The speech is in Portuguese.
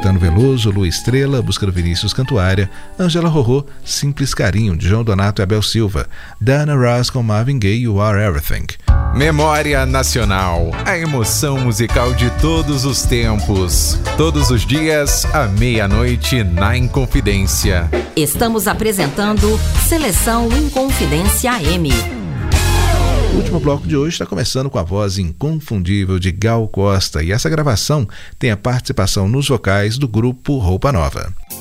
Caetano Veloso, Lu Estrela, Busca do Vinícius Cantuária, Ângela Rorô, Simples Carinho, de João Donato e Abel Silva, Diana Ross com Marvin Gaye, You Are Everything. Memória Nacional, a emoção musical de todos os tempos. Todos os dias, à meia-noite, na Inconfidência. Estamos apresentando Seleção Inconfidência AM. O último bloco de hoje está começando com a voz inconfundível de Gal Costa, e essa gravação tem a participação nos vocais do grupo Roupa Nova.